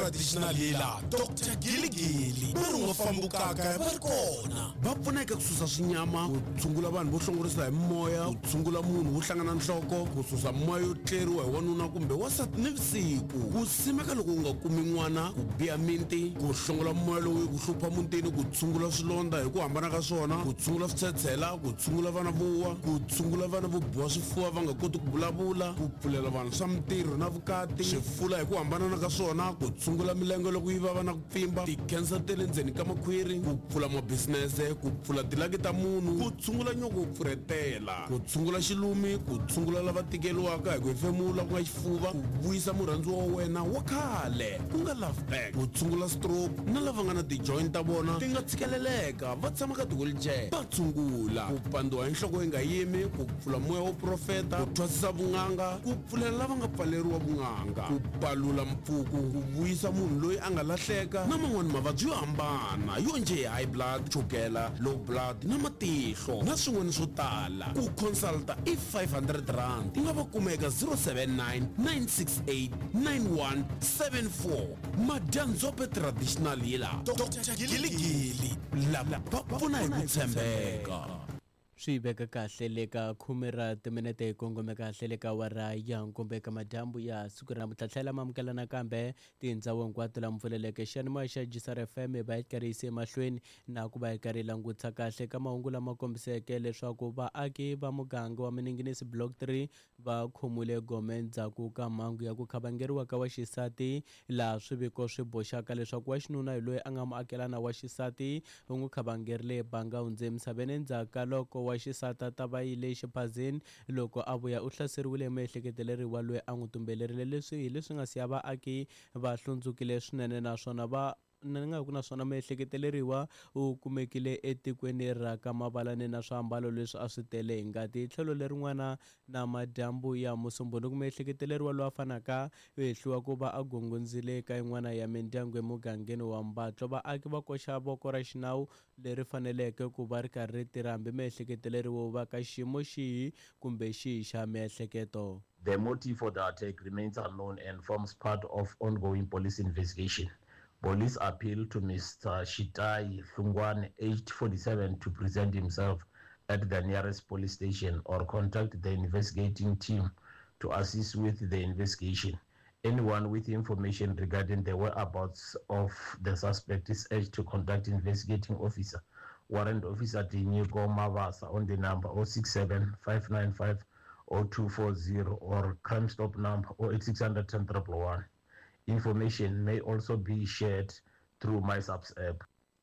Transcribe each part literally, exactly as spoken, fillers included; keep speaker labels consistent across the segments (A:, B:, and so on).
A: traditional healer Doctor Giligili va ri nga fambukaka va ri kona va pfuna eka ku susa swinyama ku tshungula vanhu vo hlongorisa hi moya ku tshungula munhu wo hlangana nhloko ku susa moya yo tleriwa hi wanuna kumbe wasati nivusiku ku simeka loko u nga kumi n'wana ku biya miti ku hlongola moya lowu ku hlupha mutini ku tshungula swilondza hi ku hambana ka swona ku tshungula switshetshela ku tshungula vana vo wa ku tshungula vana vo biwa swifuva va nga koti ku vulavula ku pfulela vanhu swa mitirho na vukati swifula hi ku hambana ka swona ku tshungula milenge loko yi vava na ku pfimba tikhensa te le ndzeni ka makhwiri ku pfula mabisinese ku pfula tilaki ta munhu ku tshungula nyoko ku pfuretela ku tshungula xilumi ku tshungula lava tikeliwaka hi ku hefemula ku nga xifuva ku vuyisa murhandziwa wa wena wa khale ku nga love back ku tshungula stroke na lava nga na ti-joint ta vona ti nga tshikeleleka va tshama ka ti-wheelchair va tshungula ku pandiwa hi nhloko yi nga yimi ku pfula moya wo profeta ku thwasisa vun'anga ku pfulela lava nga pfaleriwa vun'anga ku palula mpfuku ku vuyisa munhu loyi a nga lahleka na man'wani mavabyi yo hambana yo njhe high blood chukela low blood na matihlo na swin'wana swo tala ku consulta i five hundred rand ku nga va kumeka zero seven nine nine six eight nine one seven four Madyanzope traditional healer Doctor Giligili lava va pfuna hi ku tshembeka.
B: Swi veka kahle le ka khume ra timinete hi kongome kahle le ka wara ya nkombe ka madyambu ya siku ra mutlatlhela mamukela nakambe tindhawu hinkwato la mpfuleleke xiyanimoya xa G S R F M va yi karhi yise emahlweni na ku va yi karhi langutisa kahle ka mahungu lama kombiseke leswaku vaaki va muganga wa Miningisi block three va khomule gome ndzhaku ka mhangu ya ku khavangeriwa ka wa xisati laha swiviko swi boxaka leswaku wa xinuna hi loyi a nga muakelana wa xisati u n'wi khavangerile banga hundze emisaveni endzhaku ka loko wa xisata ta va yile xiphazeni loko a vuya u hlaseriwile miehleketeleriwa loyi a n'wi tumbelerile leswi hi leswi nga siya vaaki va hlundzukile swinene naswona va ni nga ku naswona miehleketeleriwa u kumekile etikweni ra ka Mavalani na swiambalo leswi a swi tele hi ngati tlhelo lerin'wana na madyambu ya Musumbunuku miehleketeleriwa loyi a fanaka vehliwa ku va a gongondzile ka yin'wana ya mindyangu emugangeni wa Mbatlo vaaki va koxa voko ra xinawu leri faneleke ku va ri karhi ri tirha hambi miehleketeleriwa va ka xiyimo xihi kumbe xihi xa miehleketo.
C: The motive for the attack remains unknown and forms part of ongoing police investigation. Police appeal to Mister Shitai Hlungwane, aged forty-seven, to present himself at the nearest police station or contact the investigating team to assist with the investigation. Anyone with information regarding the whereabouts of the suspect is urged to contact investigating officer, Warrant Officer Diniko Mavasa on the number zero six seven, five nine five, zero two four zero or Crime Stop number zero eight six hundred ten one one one. Information may also be shared through MySubs app.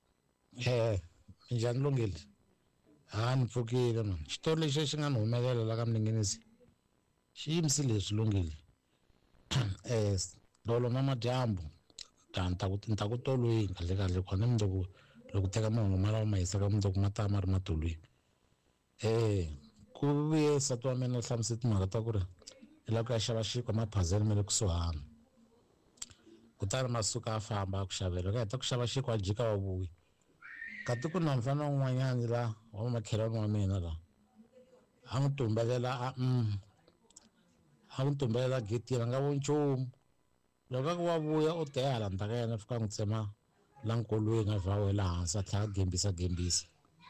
D: Eh, njani Lungile? Ha ni pfukile man. Xitori lexi xi nga ni humelela la ka Miningisi. Xi yimisile leswi Lungile. Eh, lolo na madyambu. Tanta ku tinta ku tolweni kahle kahle khona mundzuku loko teka mahungu malawa ma yisa ka mundzuku ma ta ma ri matolweni. Eh, ku vuye nsati wa mina u hlamusela timhaka ta ku ri i lava ku ya xava xinkwa maphazeni ma le kusuhani. Kutani masuka a famba a ku xavela ka heta ku xava xinkwa a jika wa vuya kati ku na mfana wun'wanyani la wa makhelwani wa mina la a n'wi tumbelela a mm a n'wi tumbelela getini a nga voni nchumu loko a ku wa vuya u te hala ndzhaku ka yena fika a n'wi tsema la nkolweni a vha a wela hansi a tlhela a gembisa gembisa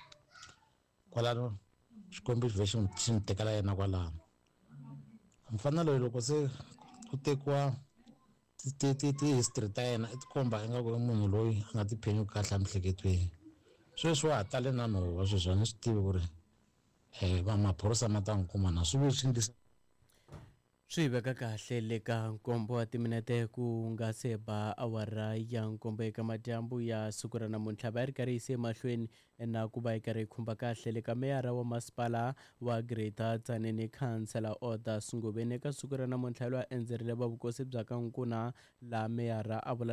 D: kwalano xikombiso lexi xi n'wi tekela yena kwalano mfana loyi loko se ku tekiwa ti ti ti history ta yena i tikomba ingaku i munhu loyi a nga tiphenyi kahle emiehleketweni sweswi wa ha tale na nhova sweswi a ni swi tivi ku ri um va maphorisa ma ta n'wi kuma na swi vuli swi endlisa
B: swi veka kahle le ka nkombo wa timinete ku nga se ba awara ya nkombo eka madyambu ya siku ra namuntlha va ri karhi yise emahlweni na ku va yi karhi khumba kahle le ka meyara wa masipala wa Greater Tzaneen Councillor Oda Singubeni eka siku ra namuntlha loyi a endzerile va vukosi bya ka Nkuna la meyara a vula